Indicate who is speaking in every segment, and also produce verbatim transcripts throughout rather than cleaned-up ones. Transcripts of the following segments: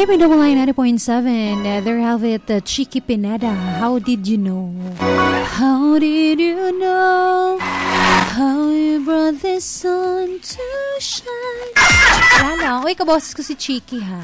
Speaker 1: Hey, may double line ninety point seven. Uh, there have it, uh, Chicky Pineda. How did you know? How did you know? How you brought this sun to shine? Wala. Uy, kaboses ko si Chicky, ha?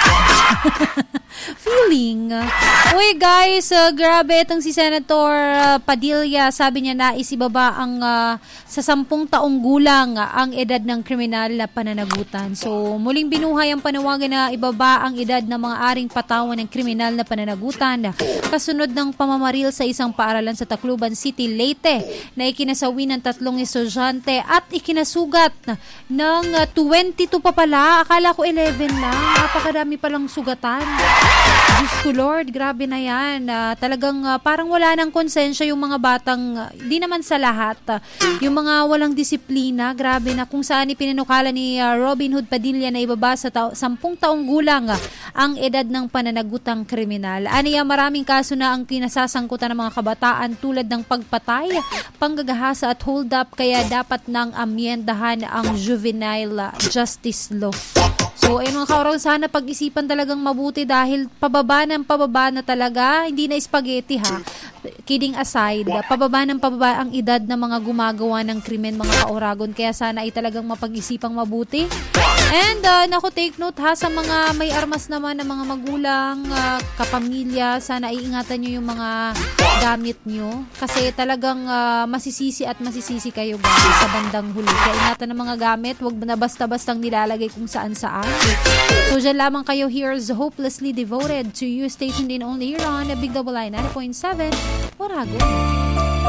Speaker 1: Feeling. Uy, guys, uh, grabe itong si Senator uh, Padilla. Sabi niya na isibaba ang uh, sa sampung taong gulang uh, ang edad ng kriminal na pananagutan. So, muling binuhay ang panawagan na ibaba ang edad ng mga aring patawan ng kriminal na pananagutan. Kasunod ng pamamaril sa isang paaralan sa Tacloban City, Leyte, na ikinasawi ng tatlong estudyante at ikinasugat ng uh, twenty-two pa pala. Akala ko eleven lang. Napakadami palang sugatan. Diyos ko Lord, grabe na yan. Uh, talagang uh, parang wala ng konsensya yung mga batang, hindi uh, naman sa lahat. Uh, yung mga walang disiplina, grabe na kung saan ipinanukala ni uh, Robin Hood Padilla na ibaba sa ta- sampung taong gulang uh, ang edad ng pananagutang kriminal. Aniya, maraming kaso na ang kinasasangkutan ng mga kabataan tulad ng pagpatay, panggagahasa at hold up, kaya dapat nang amyendahan ang juvenile justice law. So, ayun mga kauraw, sana pag-isipan talagang mabuti dahil pababa ng pababa na talaga, hindi na spaghetti ha. Kidding aside, pababa ng pababa ang edad ng mga gumagawa ng krimen, mga kauragon. Kaya sana ay talagang mapag-isipang mabuti. And, uh, naku, take note ha, sa mga may armas naman ng mga magulang, uh, kapamilya, sana iingatan nyo yung mga gamit nyo. Kasi talagang uh, masisisi at masisisi kayo guys sa bandang huli. Kaya ingatan ng mga gamit, wag na basta-bastang nilalagay kung saan-saan. So, dyan lamang kayo. Here's Hopelessly Devoted to you. Stay tuned in only here on Big Double I ninety point seven. Oragon.